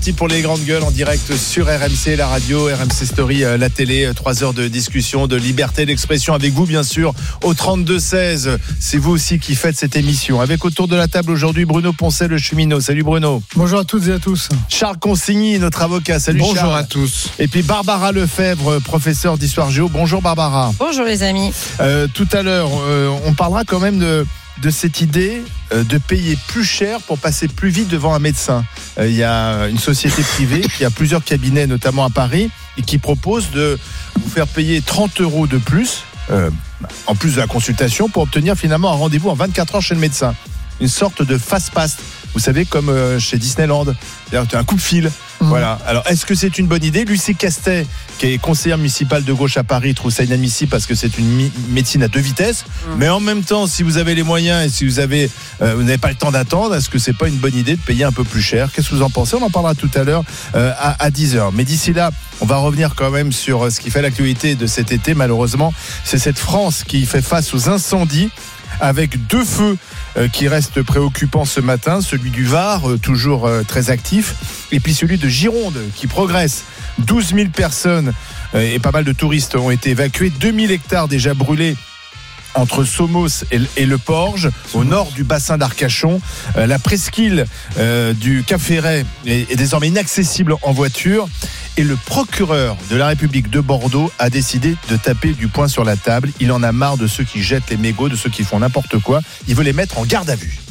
parti pour les grandes gueules en direct sur RMC, la radio, RMC Story, la télé. 3 heures de discussion, de liberté d'expression avec vous, bien sûr, au 32-16. C'est vous aussi qui faites cette émission. Avec autour de la table aujourd'hui Bruno Poncet, le cheminot. Salut Bruno. Bonjour à toutes et à tous. Charles Consigny, notre avocat. Salut Charles. Bonjour à tous. Et puis Barbara Lefebvre, professeure d'histoire géo. Bonjour Barbara. Bonjour les amis. Tout à l'heure, on parlera quand même de cette idée de payer plus cher pour passer plus vite devant un médecin. Il y a une société privée qui a plusieurs cabinets, notamment à Paris, et qui propose de vous faire payer 30 € de plus, en plus de la consultation, pour obtenir finalement un rendez-vous en 24 heures chez le médecin. Une sorte de fast-pass, vous savez, comme chez Disneyland. C'est-à-dire, tu as un coup de fil. Voilà. Alors, est-ce que c'est une bonne idée ? Lucie Castet, qui est conseillère municipale de gauche à Paris, trouve ça inadmissible parce que c'est une médecine à 2 vitesses. Mais en même temps, si vous avez les moyens et si vous n'avez pas le temps d'attendre, est-ce que c'est pas une bonne idée de payer un peu plus cher ? Qu'est-ce que vous en pensez ? On en parlera tout à l'heure à 10h. Mais d'ici là, on va revenir quand même sur ce qui fait l'actualité de cet été. Malheureusement, c'est cette France qui fait face aux incendies, avec 2 feux qui restent préoccupants ce matin, celui du Var, toujours très actif, et puis celui de Gironde qui progresse. 12 000 personnes et pas mal de touristes ont été évacués, 2000 hectares déjà brûlés entre Somos et le Porge, au nord du bassin d'Arcachon. La presqu'île du Cap Ferret est désormais inaccessible en voiture. Et le procureur de la République de Bordeaux a décidé de taper du poing sur la table. Il en a marre de ceux qui jettent les mégots, de ceux qui font n'importe quoi. Il veut les mettre en garde à vue.